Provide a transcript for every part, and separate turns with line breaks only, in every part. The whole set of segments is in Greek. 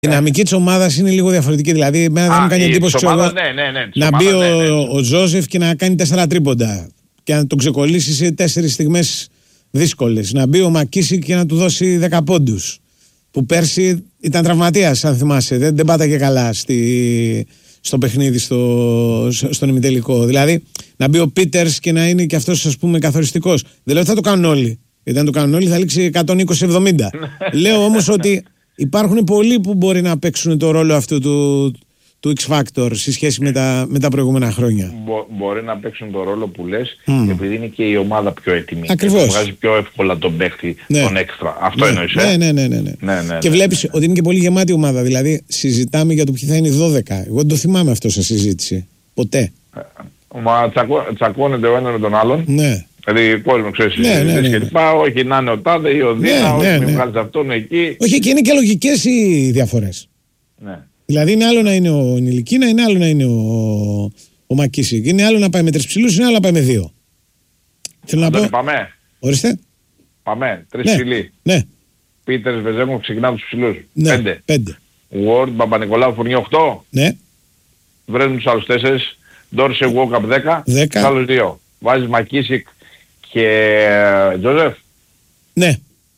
Η δυναμική της ομάδας είναι λίγο διαφορετική. Δηλαδή, εμένα δεν μου κάνει εντύπωση να μπει ο Τζόζεφ και να κάνει 4 τρίποντα και να τον ξεκολλήσει σε 4 στιγμές δύσκολες. Να μπει ο Μακίσικ και να του δώσει 10 πόντους. Που πέρσι ήταν τραυματίας, αν θυμάσαι. Δεν πάταγε καλά στο παιχνίδι, στον ημιτελικό. Δηλαδή, να μπει ο Πίτερς και να είναι και αυτός, ας πούμε, καθοριστικός. Δεν λέω ότι θα το κάνουν όλοι. Γιατί αν το κάνουν όλοι θα λήξει 120-70. Λέω όμως ότι υπάρχουν πολλοί που μπορεί να παίξουν το ρόλο αυτού του X-Factor σε σχέση με τα προηγούμενα χρόνια.
Μπορεί να παίξουν το ρόλο που λες, επειδή είναι και η ομάδα πιο έτοιμη.
Ακριβώς.
Βγάζει πιο εύκολα τον παίχτη, τον έξτρα. Αυτό εννοείς.
Ναι. Και βλέπεις ότι είναι και πολύ γεμάτη ομάδα. Δηλαδή συζητάμε για το ποιοι θα είναι 12. Εγώ δεν το θυμάμαι αυτό σαν συζήτηση. Ποτέ.
Μα τσακώνεται ο ένας με τον άλλον.
Ναι.
Δηλαδή κόσμο ξέρεις όχι να είναι ο τάδε ή ο Δίνα, όχι μην βγάλεις αυτόν εκεί.
Όχι, και είναι και λογικές οι διαφορές.
Ναι.
Δηλαδή είναι άλλο να είναι ο Νιλικίνα, είναι άλλο να είναι ο Μακίσικ. Είναι άλλο να πάει με 3 ψηλούς, είναι άλλο να πάει με 2. Θέλω να πω.
Πάμε.
Ορίστε.
Πάμε. 3 ψηλοί.
Ναι.
Πίτερς, Βεζέγκο, ξεκινάμε τους ψηλούς.
Ναι. 5.
Ward, Παπα-Νικολάου, Φουρνιό 8.
Ναι.
Βρέζουν τους άλλους 4. Ντόρσε, Walkup 10. Τους άλλους 2. Βάζεις Μακίσικ και Τζόζεφ.
Ναι.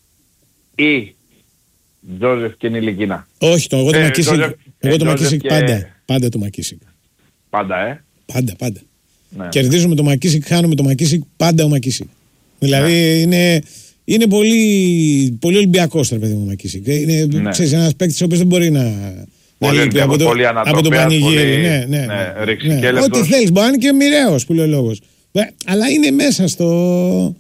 Ή Τζόζεφ και Νιλικίνα.
Όχι, εγώ το Μακίσικ πάντα το Μακίσικ.
Πάντα,
Πάντα. Ναι. Κερδίζουμε το Μακίσικ, χάνουμε το Μακίσικ, πάντα ο Μακίσικ. Δηλαδή είναι πολύ, πολύ Ολυμπιακός το παιδί μου ο Μακίσικ. Είναι ένας παίκτης ο οποίος δεν μπορεί να λείπει από το πανηγύρι. Ναι. Ό,τι θέλεις, μπορεί να είναι και μοιραίος που λέει ο λόγος. Αλλά είναι μέσα στο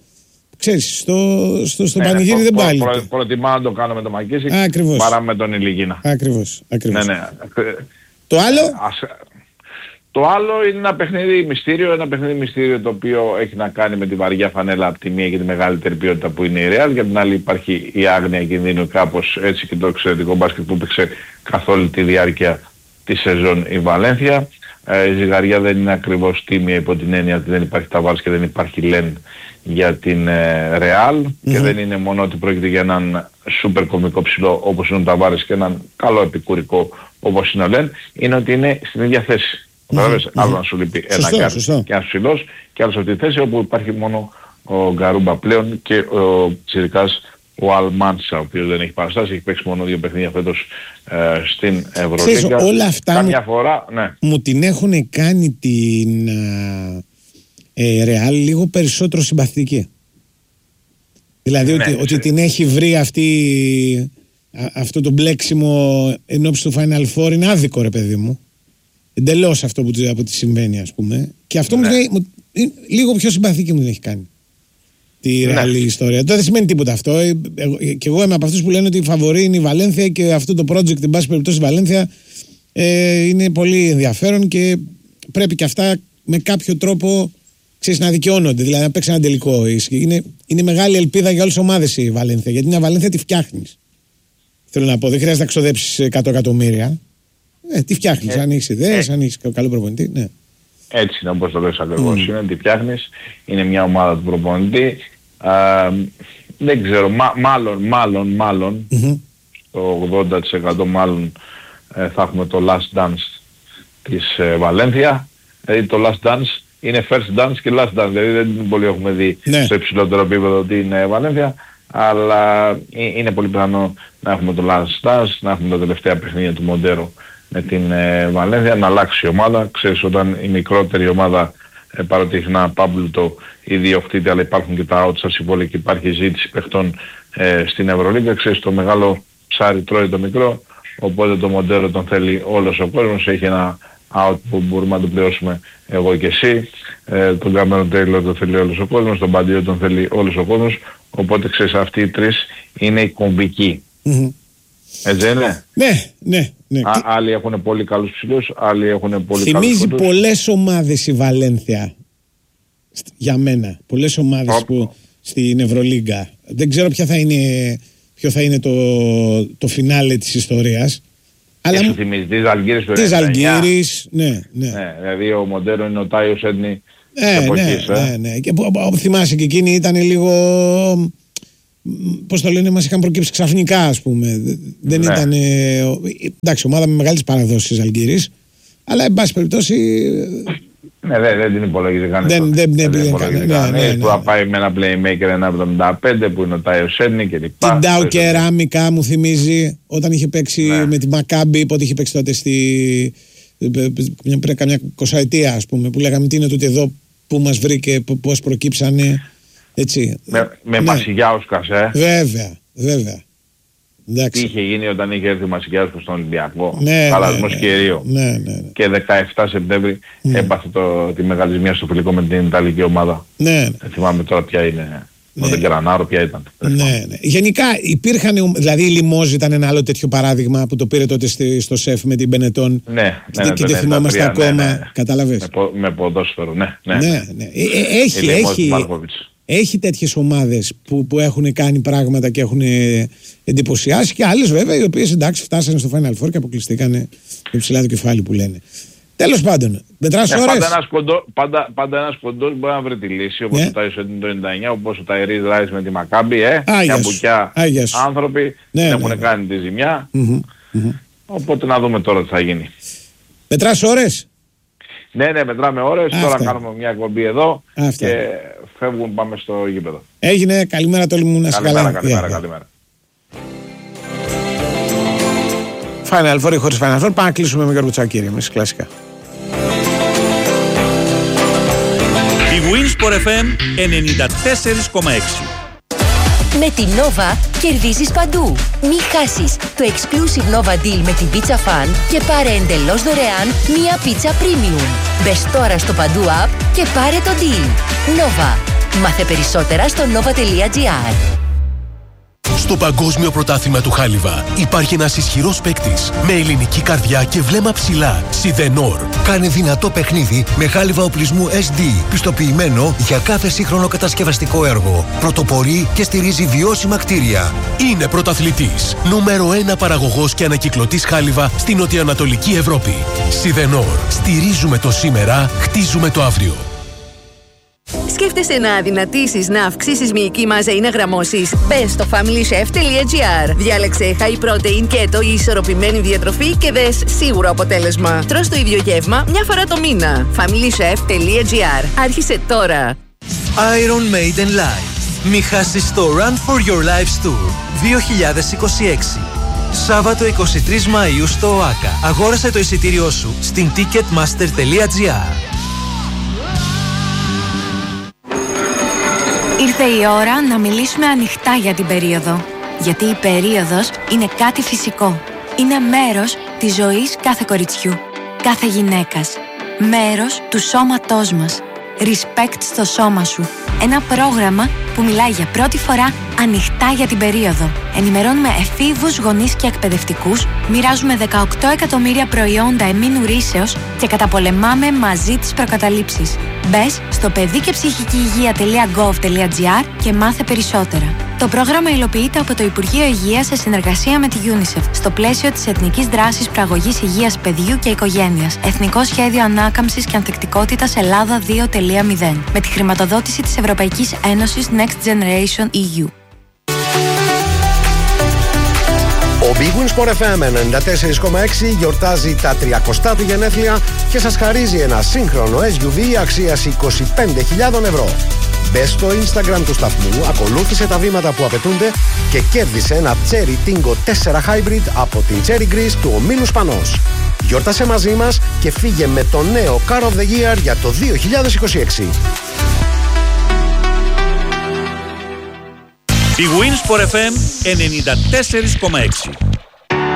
πανηγύρι δεν πάλι.
Προτιμά να το κάνω με το Μακίσικ παρά με τον Ηλικίνα.
Ακριβώς.
Ναι.
Το άλλο?
Το άλλο είναι ένα παιχνίδι μυστήριο το οποίο έχει να κάνει με τη βαριά φανέλα από τη μία και τη μεγαλύτερη ποιότητα που είναι η Real. Για την άλλη υπάρχει η άγνοια κινδύνου κάπως έτσι και το εξαιρετικό μπάσκετ που παίξε καθ' όλη τη διάρκεια της σεζόν η Βαλένθια. Η ζυγαριά δεν είναι ακριβώς τίμια υπό την έννοια ότι δεν υπάρχει Ταβάρες και δεν υπάρχει Λεν για την Real και δεν είναι μόνο ότι πρόκειται για έναν σούπερ κομικό ψηλό όπως είναι ο Ταβάρες και έναν καλό επικουρικό όπως είναι ο Λεν, είναι ότι είναι στην ίδια θέση. Άλλο να σου λείπει ένα γκάρ και ένας ψηλός και άλλο σε αυτή τη θέση όπου υπάρχει μόνο ο Γκαρούμπα πλέον και ο Τσιρικάς ο Αλμάνσα, ο οποίος δεν έχει παραστάσει, έχει παίξει μόνο 2 παιχνίδια φέτος στην Ευρωλίγκα.
Όλα αυτά
καμιά φορά,
μου την έχουν κάνει την Ρεάλ λίγο περισσότερο συμπαθητική. Δηλαδή ότι την έχει βρει αυτό το μπλέξιμο ενόψει του Final Four είναι άδικο ρε παιδί μου. Εντελώς αυτό που τη συμβαίνει ας πούμε. Και αυτό μου λίγο πιο συμπαθητική μου την έχει κάνει. Τη ρεάλη ιστορία. Τώρα δεν σημαίνει τίποτα αυτό. Και εγώ είμαι από αυτούς που λένε ότι η φαβορή είναι η Βαλένθια και αυτό το project, εν πάση περιπτώσει, η Βαλένθια είναι πολύ ενδιαφέρον και πρέπει και αυτά με κάποιο τρόπο να δικαιώνονται. Δηλαδή να παίξει ένα τελικό. Είναι μεγάλη ελπίδα για όλες τις ομάδες η Βαλένθια. Γιατί μια Βαλένθια τη φτιάχνεις. Θέλω να πω, δεν χρειάζεται να ξοδέψεις 100 εκατομμύρια. Τι φτιάχνεις, αν έχεις ιδέες, αν έχεις καλό προπονητή. Ναι.
Έτσι είναι όπως το λες ακριβώς. Είναι τι φτιάχνεις, είναι μια ομάδα του προπονητή. Δεν ξέρω, μάλλον στο 80% μάλλον θα έχουμε το last dance της Βαλένθια. Δηλαδή το last dance είναι first dance και last dance. Δηλαδή δεν πολύ έχουμε δει στο υψηλότερο επίπεδο την Βαλένθια. Αλλά είναι πολύ πιθανό να έχουμε το last dance, να έχουμε τα τελευταία παιχνίδια του Μοντέρο με την Βαλένθια, να αλλάξει η ομάδα. Ξέρεις, όταν η μικρότερη ομάδα παρότι έχει ένα πάμπλουτο ή διοκτήτη, αλλά υπάρχουν και τα outside συμβόλαια και υπάρχει ζήτηση παιχτών στην Ευρωλίγκα. Ξέρεις, το μεγάλο ψάρι τρώει το μικρό, οπότε το Μοντέρο τον θέλει όλος ο κόσμος. Έχει ένα out που μπορούμε να το πληρώσουμε εγώ και εσύ. Τον Κάμερον Τέιλορ τον θέλει όλος ο κόσμος, τον Μπαντιό τον θέλει όλος ο κόσμος. Οπότε ξέρεις, αυτοί οι τρεις είναι οι κομβικοί. Έτσι είναι.
Ναι.
Άλλοι έχουν πολύ καλούς ψηλούς, άλλοι έχουν πολύ καλούς ψηλούς.
Θυμίζει πολλές ομάδες η Βαλένθια. Για μένα. Πολλές ομάδες που στην Ευρωλίγκα. Δεν ξέρω ποιο θα είναι το φινάλε της ιστορίας.
Αλλά σου θυμίζει της Αλγύρης του
99. Ναι.
Δηλαδή ο Μοντέρο είναι ο Τάιος Έντνη.
Ναι. Και θυμάσαι και εκείνη ήταν λίγο πώς το λένε, μας είχαν προκύψει ξαφνικά, ας πούμε. Δεν ήταν. Εντάξει, ομάδα με μεγάλες παραδόσεις της Ζαλγκίρις, αλλά εν πάση περιπτώσει.
Ναι, δεν την υπολογίζει κανείς.
Δεν υπολογίζει
κανείς. Που θα πάει με ένα playmaker 1,75 που είναι ο Τάιο Σέρνη και λοιπά.
Την Ντάου Κεράμικα μου θυμίζει όταν είχε παίξει με τη Μακάμπι, πότε είχε παίξει τότε πριν καμιά 20 ετία, ας πούμε, που λέγαμε τι είναι τούτο εδώ που μας βρήκε, πώς προκύψανε. Έτσι.
Με Μασιγιάουσκας,
Βέβαια.
Τι είχε γίνει όταν είχε έρθει ο Μασιγιάουσκας στον Ολυμπιακό.
Ναι,
χαλασμός κυρίου.
Ναι.
Και 17 Σεπτέμβρη έπαθε τη μεγάλη ζημιά στο φιλικό με την Ιταλική ομάδα.
Ναι.
Δεν θυμάμαι τώρα ποια είναι. Με τον Γκρανάρο ποια ήταν.
Ναι. Γενικά υπήρχαν, δηλαδή η Λιμόζ ήταν ένα άλλο τέτοιο παράδειγμα που το πήρε τότε στο ΣΕΦ με την Μπενετών.
Ναι.
Και το θυμόμαστε ακόμα. Κατάλαβες.
Με ποδόσφαιρο, ναι.
Έχει τέτοιες ομάδες που έχουν κάνει πράγματα και έχουν εντυπωσιάσει, και άλλες βέβαια οι οποίες εντάξει φτάσανε στο Final Four και αποκλειστήκανε υψηλά το κεφάλι που λένε. Τέλος πάντων, μετράς ώρες.
Πάντα ένας κοντός μπορεί να βρει τη λύση, όπως ο Τάιος Έντιν το 99, όπως ο Ταϊρής Ράις με τη Μακάμπι, μια μπουκιά άνθρωποι έχουν κάνει τη ζημιά. Οπότε να δούμε τώρα τι θα γίνει.
Μετράς ώρες.
Ναι, μετράμε ώρες. Τώρα κάνουμε μια εκπομπή εδώ και φεύγουν, πάμε στο γήπεδο.
Έγινε, καλημέρα το μου, να σε καλά.
Καλημέρα.
Final Four ή χωρίς Final Four, πάμε να κλείσουμε με Γιώργο Τσακίρη, εμείς κλασικά.
Η Winsport FM 94,6.
Με τη Nova κερδίζεις παντού. Μη χάσεις το exclusive Nova Deal με την Pizza Fan και πάρε εντελώς δωρεάν μία πίτσα premium. Μπες τώρα στο Παντού app και πάρε το deal. Nova. Μάθε περισσότερα στο nova.gr.
Στο Παγκόσμιο Πρωτάθλημα του Χάλιβα υπάρχει ένας ισχυρός παίκτης με ελληνική καρδιά και βλέμμα ψηλά. Σιδενόρ.
Κάνε δυνατό παιχνίδι με χάλιβα οπλισμού SD, πιστοποιημένο για κάθε σύγχρονο κατασκευαστικό έργο. Πρωτοπορεί και στηρίζει βιώσιμα κτίρια.
Είναι πρωταθλητής. Νούμερο 1 παραγωγός και ανακυκλωτής χάλιβα στην νοτιοανατολική Ευρώπη. Σιδενόρ. Στηρίζουμε το σήμερα, χτίζουμε το αύριο.
Σκέφτεσαι να αδυνατήσεις, να αυξήσεις μυϊκή μάζα ή να γραμμώσεις? Μπες στο familychef.gr. Διάλεξε high protein keto ή ισορροπημένη διατροφή και δες σίγουρο αποτέλεσμα. Τρως το ίδιο γεύμα μια φορά το μήνα. familychef.gr. Άρχισε τώρα.
Iron Maiden Live. Μη χάσεις το Run for Your Life Tour 2026. Σάββατο 23 Μαΐου στο ΟΑΚΑ. Αγόρασε το εισιτήριό σου στην ticketmaster.gr.
Ήρθε η ώρα να μιλήσουμε ανοιχτά για την περίοδο. Γιατί η περίοδος είναι κάτι φυσικό. Είναι μέρος της ζωής κάθε κοριτσιού, κάθε γυναίκας. Μέρος του σώματός μας. Respect στο σώμα σου. Ένα πρόγραμμα που μιλάει για πρώτη φορά ανοιχτά για την περίοδο. Ενημερώνουμε εφήβους, γονείς και εκπαιδευτικούς, μοιράζουμε 18 εκατομμύρια προϊόντα εμμήνου ρύσεως και καταπολεμάμε μαζί τις προκαταλήψεις. Μπες στο παιδικεψυχικηυγεία.gov.gr και μάθε περισσότερα. Το πρόγραμμα υλοποιείται από το Υπουργείο Υγείας σε συνεργασία με τη UNICEF στο πλαίσιο της Εθνικής Δράσης Προαγωγής Υγείας Παιδιού και Οικογένειας. Εθνικό Σχέδιο Ανάκαμψης και Ανθεκτικότητας Ελλάδα 2.0 με τη χρηματοδότηση της Ευρωπαϊκής Ένωσης Next Generation EU.
Ο Big Win Sport FM 94,6 γιορτάζει τα 30 του γενέθλια και σας χαρίζει ένα σύγχρονο SUV αξίας 25.000 ευρώ. Μπες στο Instagram του σταθμού, ακολούθησε τα βήματα που απαιτούνται και κέρδισε ένα Cherry Tingo 4 Hybrid από την Cherry Greece του ομίλου Σπανός. Γιόρτασε μαζί μας και φύγε με το νέο Car of the Year για το 2026.
Η Winsport FM 94,6.